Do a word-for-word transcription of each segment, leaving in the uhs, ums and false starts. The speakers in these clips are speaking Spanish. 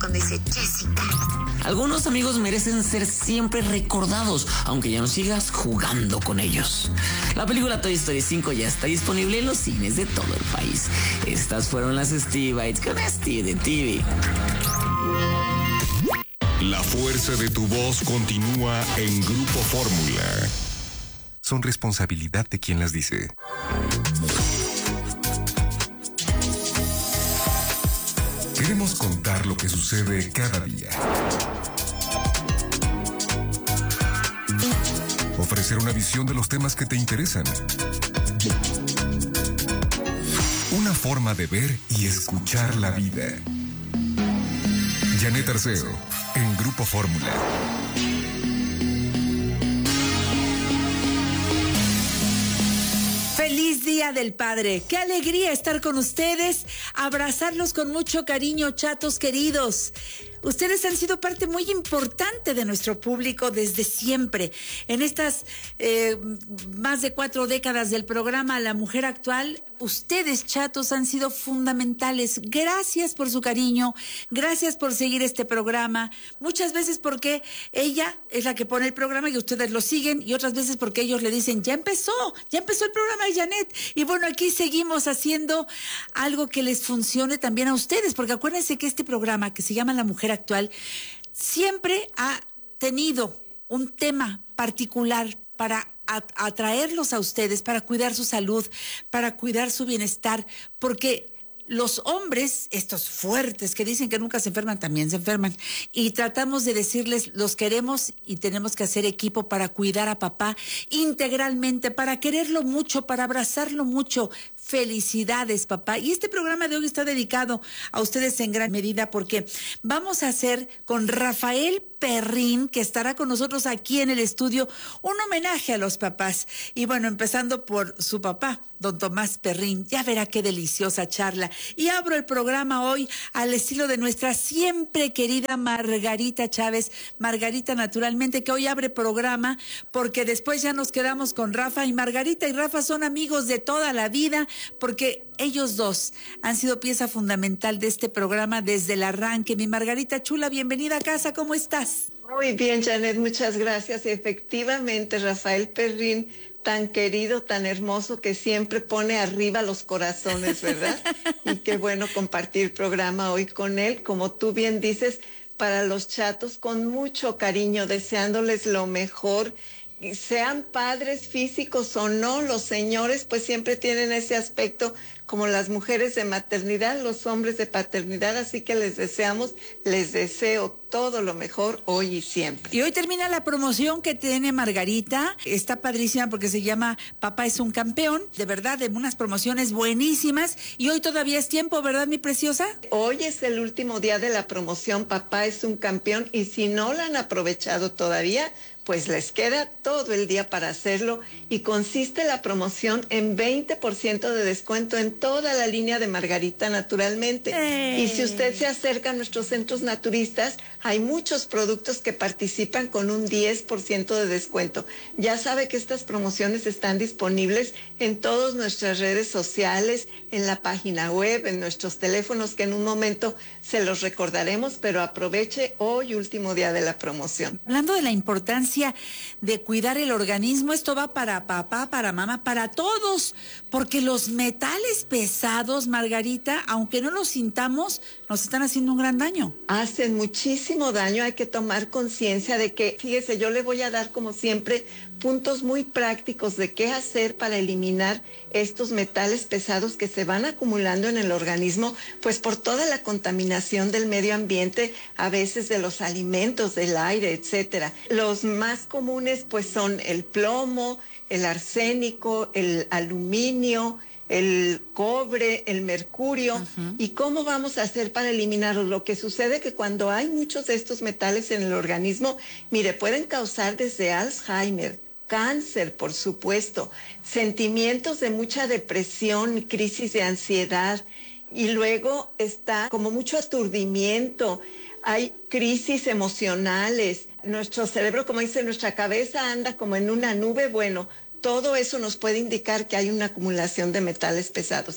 cuando dice Jessica. Algunos amigos merecen ser siempre recordados, aunque ya no sigas jugando con ellos. La película Toy Story cinco ya está disponible en los cines de todo el país. Estas fueron las Steve Bites con Steve de T V. La fuerza de tu voz continúa en Grupo Fórmula. Son responsabilidad de quien las dice. Queremos contar lo que sucede cada día. Ofrecer una visión de los temas que te interesan. Una forma de ver y escuchar la vida. Janet Arceo, en Grupo Fórmula. Feliz Día del Padre. Qué alegría estar con ustedes, abrazarlos con mucho cariño, chatos queridos. Ustedes han sido parte muy importante de nuestro público desde siempre. En estas eh, más de cuatro décadas del programa La Mujer Actual, ustedes, chatos, han sido fundamentales. Gracias por su cariño, gracias por seguir este programa. Muchas veces porque ella es la que pone el programa y ustedes lo siguen, y otras veces porque ellos le dicen, ya empezó, ya empezó el programa de Janet. Y bueno, aquí seguimos haciendo algo que les funcione también a ustedes, porque acuérdense que este programa que se llama La Mujer Actual siempre ha tenido un tema particular para atraerlos a ustedes, para cuidar su salud, para cuidar su bienestar, porque los hombres, estos fuertes que dicen que nunca se enferman, también se enferman, y tratamos de decirles, los queremos y tenemos que hacer equipo para cuidar a papá integralmente, para quererlo mucho, para abrazarlo mucho. Felicidades, papá. Y este programa de hoy está dedicado a ustedes en gran medida porque vamos a hacer con Rafael Perrín, que estará con nosotros aquí en el estudio, un homenaje a los papás. Y bueno, empezando por su papá, don Tomás Perrín. Ya verá qué deliciosa charla. Y abro el programa hoy al estilo de nuestra siempre querida Margarita Chávez. Margarita, naturalmente, que hoy abre programa porque después ya nos quedamos con Rafa. Y Margarita y Rafa son amigos de toda la vida, porque ellos dos han sido pieza fundamental de este programa desde el arranque. Mi Margarita chula, bienvenida a casa, ¿cómo estás? Muy bien, Janet, muchas gracias. Efectivamente, Rafael Perrín, tan querido, tan hermoso, que siempre pone arriba los corazones, ¿verdad? Y qué bueno compartir programa hoy con él, como tú bien dices, para los chatos, con mucho cariño, deseándoles lo mejor. Sean padres físicos o no, los señores pues siempre tienen ese aspecto, como las mujeres de maternidad, los hombres de paternidad, así que les deseamos, les deseo todo lo mejor hoy y siempre. Y hoy termina la promoción que tiene Margarita, está padrísima porque se llama Papá es un campeón, de verdad, de unas promociones buenísimas, y hoy todavía es tiempo, ¿verdad, mi preciosa? Hoy es el último día de la promoción Papá es un campeón, y si no la han aprovechado todavía, pues les queda todo el día para hacerlo, y consiste la promoción en veinte por ciento de descuento en toda la línea de Margarita, naturalmente. ¡Ey! Y si usted se acerca a nuestros centros naturistas, hay muchos productos que participan con un diez por ciento de descuento. Ya sabe que estas promociones están disponibles en todas nuestras redes sociales, en la página web, en nuestros teléfonos, que en un momento se los recordaremos, pero aproveche hoy, último día de la promoción. Hablando de la importancia de cuidar el organismo, esto va para papá, para mamá, para todos, porque los metales pesados, Margarita, aunque no los sintamos, nos están haciendo un gran daño. Hacen muchísimo daño, hay que tomar conciencia de que, fíjese, yo le voy a dar como siempre puntos muy prácticos de qué hacer para eliminar estos metales pesados que se van acumulando en el organismo, pues por toda la contaminación del medio ambiente, a veces de los alimentos, del aire, etcétera. Los más comunes pues son el plomo, el arsénico, el aluminio, el cobre, el mercurio. Uh-huh. ¿Y cómo vamos a hacer para eliminarlos? Lo que sucede es que cuando hay muchos de estos metales en el organismo, mire, pueden causar desde Alzheimer, cáncer, por supuesto, sentimientos de mucha depresión, crisis de ansiedad, y luego está como mucho aturdimiento, hay crisis emocionales, nuestro cerebro, como dice, nuestra cabeza anda como en una nube. Bueno, todo eso nos puede indicar que hay una acumulación de metales pesados.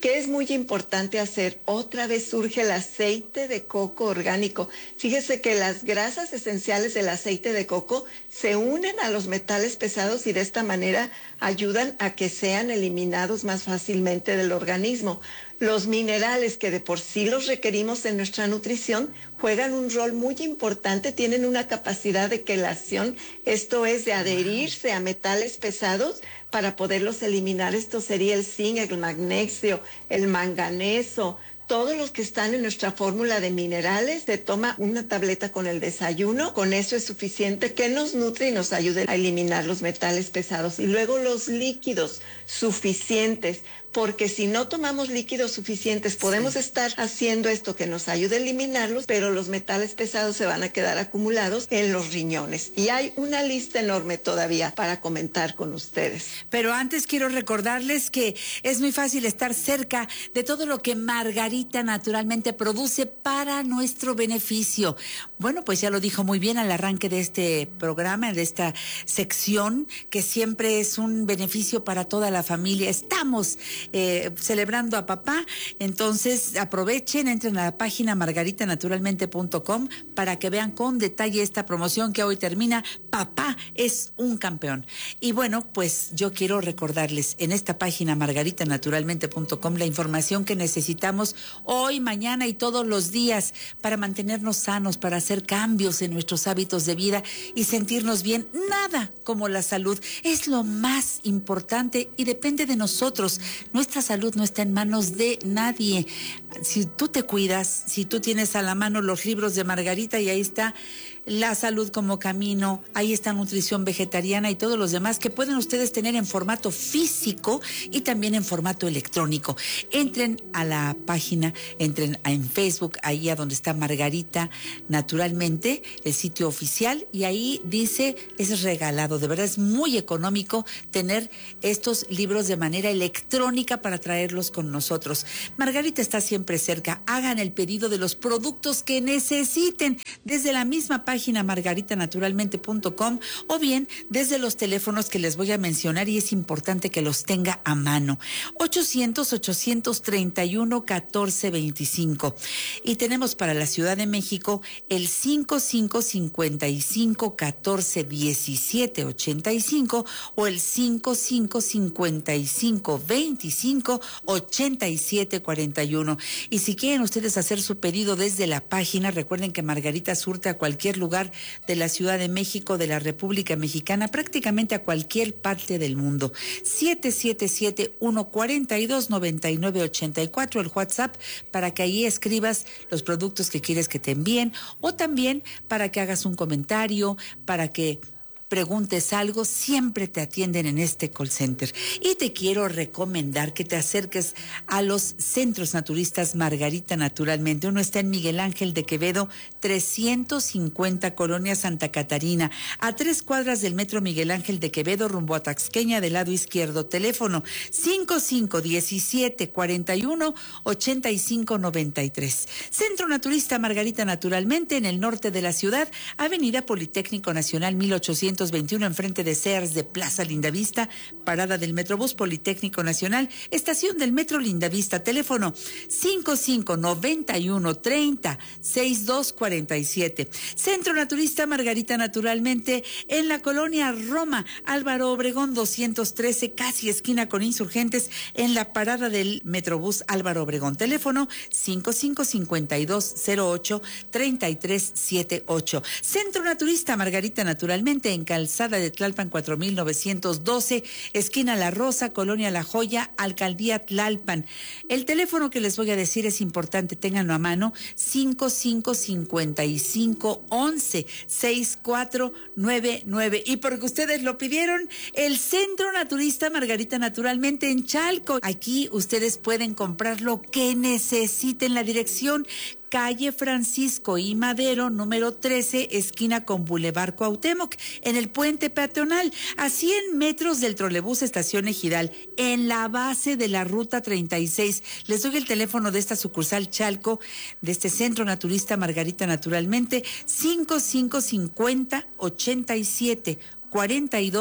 ¿Qué es muy importante hacer? Otra vez surge el aceite de coco orgánico. Fíjese que las grasas esenciales del aceite de coco se unen a los metales pesados y de esta manera ayudan a que sean eliminados más fácilmente del organismo. Los minerales que de por sí los requerimos en nuestra nutrición juegan un rol muy importante, tienen una capacidad de quelación, esto es de adherirse a metales pesados para poderlos eliminar. Esto sería el zinc, el magnesio, el manganeso, todos los que están en nuestra fórmula de minerales. Se toma una tableta con el desayuno, con eso es suficiente, que nos nutre y nos ayude a eliminar los metales pesados. Y luego los líquidos suficientes, porque si no tomamos líquidos suficientes podemos sí. estar haciendo esto que nos ayude a eliminarlos, pero los metales pesados se van a quedar acumulados en los riñones. Y hay una lista enorme todavía para comentar con ustedes. Pero antes quiero recordarles que es muy fácil estar cerca de todo lo que Margarita Naturalmente produce para nuestro beneficio. Bueno, pues ya lo dijo muy bien al arranque de este programa, de esta sección, que siempre es un beneficio para toda la familia. Estamos Eh, celebrando a papá, entonces aprovechen, entren a la página margarita naturalmente punto com para que vean con detalle esta promoción que hoy termina. Papá es un campeón. Y bueno, pues yo quiero recordarles en esta página margarita naturalmente punto com la información que necesitamos hoy, mañana y todos los días para mantenernos sanos, para hacer cambios en nuestros hábitos de vida y sentirnos bien. Nada como la salud es lo más importante y depende de nosotros. Nuestra salud no está en manos de nadie. Si tú te cuidas, si tú tienes a la mano los libros de Margarita y ahí está La Salud como Camino, ahí está Nutrición Vegetariana y todos los demás que pueden ustedes tener en formato físico y también en formato electrónico. Entren a la página, entren en Facebook, ahí a donde está Margarita Naturalmente, el sitio oficial, y ahí dice, es regalado, de verdad es muy económico tener estos libros de manera electrónica para traerlos con nosotros. Margarita está siempre cerca. Hagan el pedido de los productos que necesiten desde la misma página margarita naturalmente punto com o bien desde los teléfonos que les voy a mencionar, y es importante que los tenga a mano. ochocientos, ochocientos treinta y uno, catorce veinticinco. Y tenemos para la Ciudad de México el cinco cinco cincuenta y cinco, catorce diecisiete ochenta y cinco o el cinco cinco cincuenta y cinco veinticinco ochenta y siete cuarenta y uno. Y si quieren ustedes hacer su pedido desde la página, recuerden que Margarita surte a cualquier lugar de la Ciudad de México, de la República Mexicana, prácticamente a cualquier parte del mundo. siete siete siete, uno cuatro dos, nueve nueve ocho cuatro, el WhatsApp, para que ahí escribas los productos que quieres que te envíen, o también para que hagas un comentario, para que preguntes algo, siempre te atienden en este call center. Y te quiero recomendar que te acerques a los centros naturistas Margarita Naturalmente. Uno está en Miguel Ángel de Quevedo, trescientos cincuenta, Colonia Santa Catarina, a tres cuadras del metro Miguel Ángel de Quevedo, rumbo a Taxqueña, del lado izquierdo. Teléfono cinco cinco diecisiete cuarenta y uno ochenta y cinco noventa y tres. Centro Naturista Margarita Naturalmente, en el norte de la ciudad, Avenida Politécnico Nacional mil ochocientos veintiuno, enfrente de Sears de Plaza Lindavista, parada del Metrobús Politécnico Nacional, estación del Metro Lindavista. Teléfono cinco cinco noventa y uno treinta sesenta y dos cuarenta y siete. Centro Naturista Margarita Naturalmente, en la colonia Roma, Álvaro Obregón doscientos trece, casi esquina con Insurgentes, en la parada del Metrobús Álvaro Obregón. Teléfono cinco cinco cincuenta y dos cero ocho treinta y tres setenta y ocho. Centro Naturista Margarita Naturalmente, en Calzada de Tlalpan cuatro mil novecientos doce, esquina La Rosa, colonia La Joya, alcaldía Tlalpan. El teléfono que les voy a decir es importante, ténganlo a mano, cinco cinco cincuenta y cinco once sesenta y cuatro noventa y nueve. Y porque ustedes lo pidieron, el Centro Naturista Margarita Naturalmente en Chalco. Aquí ustedes pueden comprar lo que necesiten. La dirección: calle Francisco I. Madero, número trece, esquina con Boulevard Cuauhtémoc, en el puente peatonal, a cien metros del trolebús Estación Ejidal, en la base de la ruta treinta y seis. Les doy el teléfono de esta sucursal Chalco, de este Centro Naturista Margarita Naturalmente, cinco cinco cincuenta ochenta y siete cuarenta y dos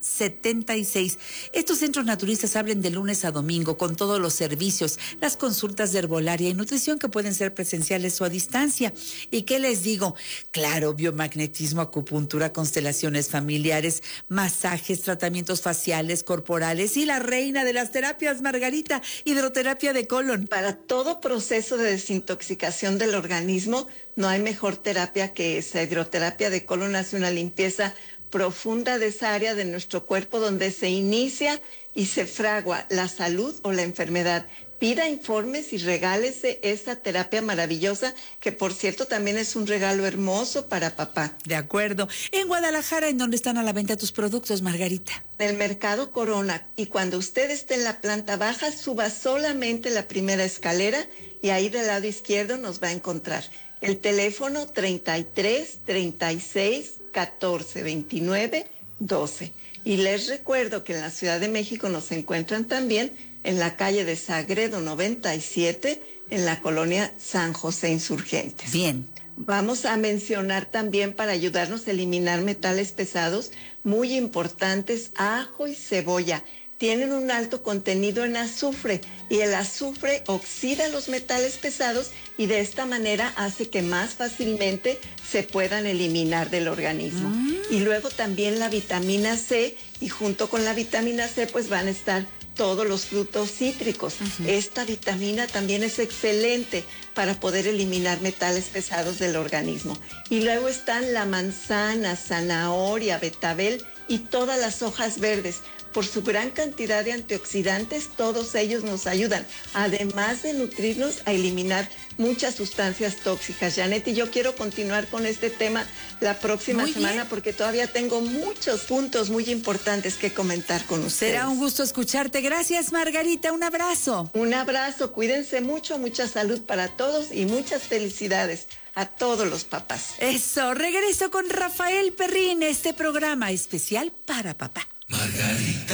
setenta y seis. Estos centros naturistas abren de lunes a domingo con todos los servicios, las consultas de herbolaria y nutrición que pueden ser presenciales o a distancia. ¿Y qué les digo? Claro, biomagnetismo, acupuntura, constelaciones familiares, masajes, tratamientos faciales, corporales y la reina de las terapias, Margarita, hidroterapia de colon. Para todo proceso de desintoxicación del organismo, no hay mejor terapia que esa. Hidroterapia de colon hace una limpieza profunda de esa área de nuestro cuerpo donde se inicia y se fragua la salud o la enfermedad. Pida informes y regálese esa terapia maravillosa, que por cierto también es un regalo hermoso para papá. De acuerdo. En Guadalajara, ¿en dónde están a la venta tus productos, Margarita? En el Mercado Corona. Y cuando usted esté en la planta baja, suba solamente la primera escalera y ahí del lado izquierdo nos va a encontrar. El teléfono treinta y tres, treinta y seis, catorce, veintinueve, doce. Y les recuerdo que en la Ciudad de México nos encuentran también en la calle de Sagredo noventa y siete, en la colonia San José Insurgentes. Bien. Vamos a mencionar también, para ayudarnos a eliminar metales pesados muy importantes, ajo y cebolla. Tienen un alto contenido en azufre y el azufre oxida los metales pesados y de esta manera hace que más fácilmente se puedan eliminar del organismo. Mm. Y luego también la vitamina C, y junto con la vitamina C pues van a estar todos los frutos cítricos. Uh-huh. Esta vitamina también es excelente para poder eliminar metales pesados del organismo. Y luego están la manzana, zanahoria, betabel y todas las hojas verdes. Por su gran cantidad de antioxidantes, todos ellos nos ayudan, además de nutrirnos, a eliminar muchas sustancias tóxicas. Janet, y yo quiero continuar con este tema la próxima muy semana bien, porque todavía tengo muchos puntos muy importantes que comentar con ustedes. Será un gusto escucharte. Gracias, Margarita. Un abrazo. Un abrazo. Cuídense mucho, mucha salud para todos y muchas felicidades a todos los papás. Eso. Regreso con Rafael Perrín, este programa especial para papá. Margarita,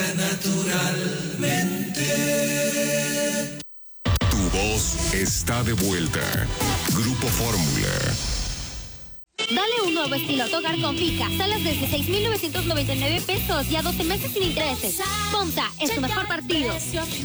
naturalmente. Tu voz está de vuelta. Grupo Fórmula. Dale un nuevo estilo a tu hogar con Fija. Salas desde seis mil novecientos noventa y nueve pesos y a doce meses sin intereses. Ponta es tu mejor partido.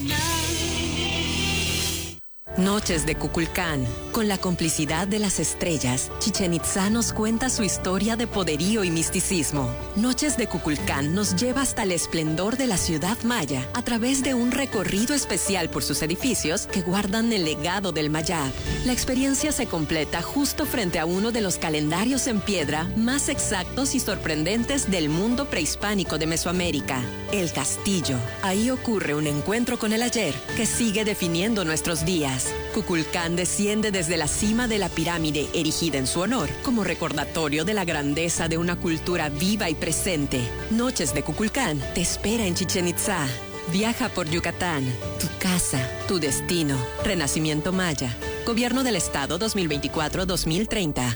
Noches de Kukulcán. Con la complicidad de las estrellas, Chichén Itzá nos cuenta su historia de poderío y misticismo. Noches de Kukulcán nos lleva hasta el esplendor de la ciudad maya a través de un recorrido especial por sus edificios que guardan el legado del Mayab. La experiencia se completa justo frente a uno de los calendarios en piedra más exactos y sorprendentes del mundo prehispánico de Mesoamérica, el Castillo. Ahí ocurre un encuentro con el ayer que sigue definiendo nuestros días. Kukulcán desciende desde la cima de la pirámide erigida en su honor, como recordatorio de la grandeza de una cultura viva y presente. Noches de Kukulcán te espera en Chichén Itzá. Viaja por Yucatán, tu casa, tu destino. Renacimiento Maya. Gobierno del Estado dos mil veinticuatro a dos mil treinta.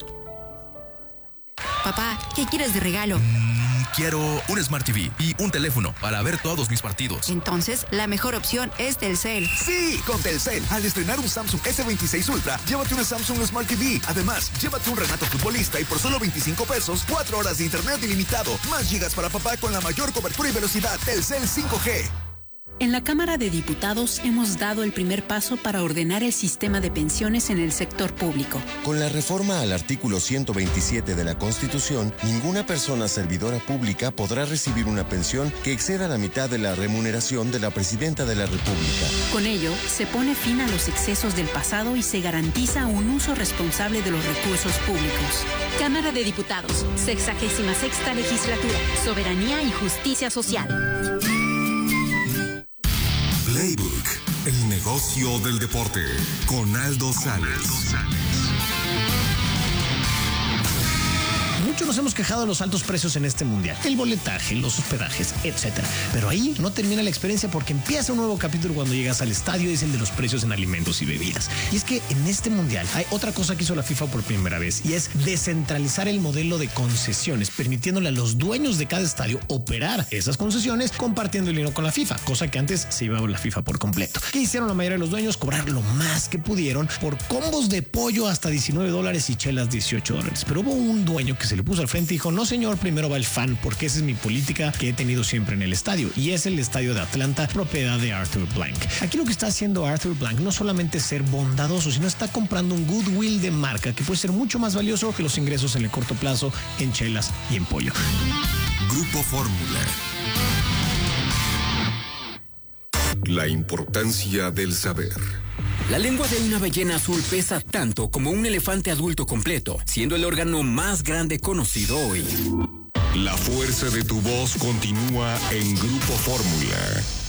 Papá, ¿qué quieres de regalo? Mm, quiero un Smart T V y un teléfono para ver todos mis partidos. Entonces, la mejor opción es Telcel. Sí, con Telcel. Al estrenar un Samsung ese veintiséis Ultra, llévate un Samsung Smart T V. Además, llévate un Renato Futbolista y por solo veinticinco pesos, cuatro horas de internet ilimitado. Más gigas para papá con la mayor cobertura y velocidad. Telcel cinco G. En la Cámara de Diputados hemos dado el primer paso para ordenar el sistema de pensiones en el sector público. Con la reforma al artículo ciento veintisiete de la Constitución, ninguna persona servidora pública podrá recibir una pensión que exceda la mitad de la remuneración de la Presidenta de la República. Con ello, se pone fin a los excesos del pasado y se garantiza un uso responsable de los recursos públicos. Cámara de Diputados, sexagésima sexta legislatura, soberanía y justicia social. Playbook, el negocio del deporte, con Aldo Sales. Muchos nos hemos quejado de los altos precios en este mundial, el boletaje, los hospedajes, etcétera. Pero ahí no termina la experiencia porque empieza un nuevo capítulo cuando llegas al estadio y es el de los precios en alimentos y bebidas. Y es que en este mundial hay otra cosa que hizo la FIFA por primera vez y es descentralizar el modelo de concesiones, permitiéndole a los dueños de cada estadio operar esas concesiones compartiendo el dinero con la FIFA, cosa que antes se llevaba la FIFA por completo. ¿Qué hicieron la mayoría de los dueños? Cobrar lo más que pudieron por combos de pollo hasta diecinueve dólares y chelas dieciocho dólares. Pero hubo un dueño que se le le puso al frente y dijo, no señor, primero va el fan, porque esa es mi política que he tenido siempre en el estadio, y es el estadio de Atlanta, propiedad de Arthur Blank. Aquí lo que está haciendo Arthur Blank no solamente es ser bondadoso, sino está comprando un goodwill de marca que puede ser mucho más valioso que los ingresos en el corto plazo en chelas y en pollo. Grupo Fórmula. La importancia del saber. La lengua de una ballena azul pesa tanto como un elefante adulto completo, siendo el órgano más grande conocido hoy. La fuerza de tu voz continúa en Grupo Fórmula.